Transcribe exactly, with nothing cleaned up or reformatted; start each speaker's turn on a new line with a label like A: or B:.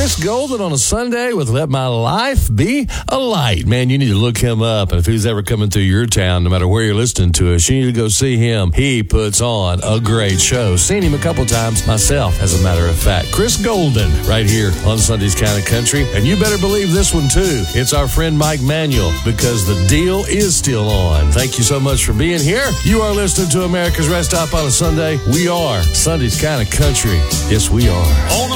A: Chris Golden on a Sunday with Let My Life Be a Light. Man, you need to look him up. And if he's ever coming through your town, no matter where you're listening to us, you need to go see him. He puts on a great show. Seen him a couple times myself, as a matter of fact. Chris Golden, right here on Sunday's Kind of Country. And you better believe this one, too. It's our friend Mike Manuel, because the deal is still on. Thank you so much for being here. You are listening to America's Rest Stop on a Sunday. We are Sunday's Kind of Country. Yes, we are.